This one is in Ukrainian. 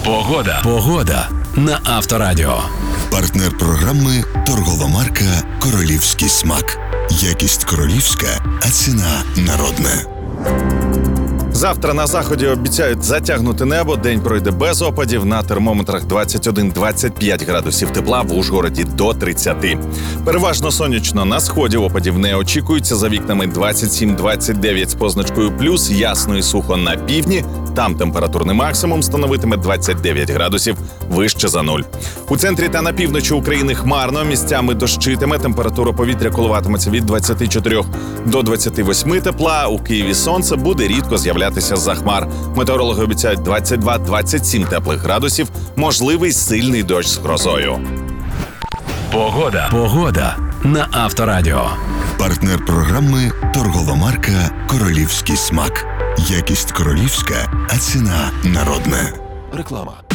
Погода на Авторадіо. Партнер програми торгова марка «Королівський смак». Якість королівська, а ціна народна. Завтра на заході обіцяють затягнути небо, день пройде без опадів, на термометрах 21-25 градусів тепла, в Ужгороді до 30. Переважно сонячно, на сході опадів не очікується, за вікнами 27-29 з позначкою плюс, ясно і сухо на півдні, там температурний максимум становитиме 29 градусів, вище за нуль. У центрі та на півночі України хмарно, місцями дощитиме, температура повітря коливатиметься від 24 до 28 тепла, у Києві сонце буде рідко з'являтися з-за хмар. Метеорологи обіцяють 22-27 теплих градусів, можливий сильний дощ з грозою. Погода на Авторадіо. Партнер програми торгова марка «Королівський смак». Якість королівська, а ціна народна. Реклама.